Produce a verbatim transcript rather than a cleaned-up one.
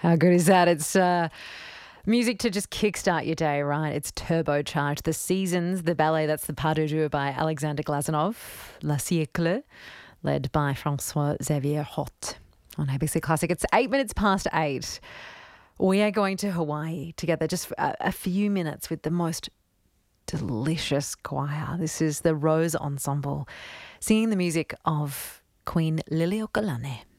How good is that? It's uh, music to just kickstart your day, right? It's turbocharged. The Seasons, the ballet, that's the Pas de Deux by Alexander Glazunov, La Siècle, led by Francois Xavier Hot on A B C Classic. It's eight minutes past eight. We are going to Hawaii together just for a, a few minutes with the most delicious choir. This is the Rose Ensemble singing the music of Queen Liliuokalani.